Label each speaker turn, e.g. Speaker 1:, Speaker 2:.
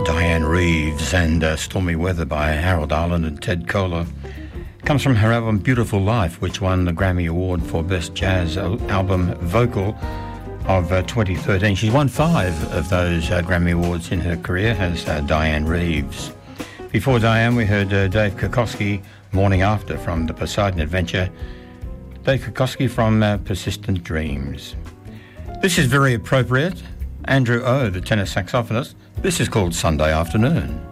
Speaker 1: Diane Reeves and Stormy Weather by Harold Arlen and Ted Koehler comes from her album Beautiful Life, which won the Grammy Award for Best Jazz Album Vocal of 2013. She's won 5 of those Grammy Awards in her career, has Diane Reeves. Before Diane, we heard Dave Kokoski, Morning After, from The Poseidon Adventure. Dave Kokoski from Persistent Dreams. This is very appropriate. Andrew O, the tenor saxophonist. This is called Sunday Afternoon.